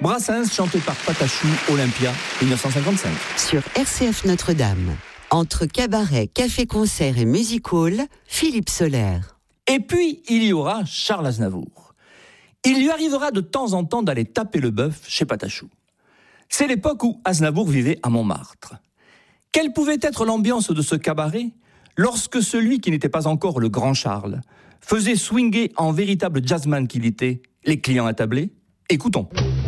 Brassens chanté par Patachou, Olympia, 1955. Sur RCF Notre-Dame, entre cabaret, café-concert et music-hall, Philippe Soler. Et puis, il y aura Charles Aznavour. Il lui arrivera de temps en temps d'aller taper le bœuf chez Patachou. C'est l'époque où Aznavour vivait à Montmartre. Quelle pouvait être l'ambiance de ce cabaret lorsque celui qui n'était pas encore le grand Charles faisait swinger en véritable jazzman qu'il était les clients attablés ? Écoutons.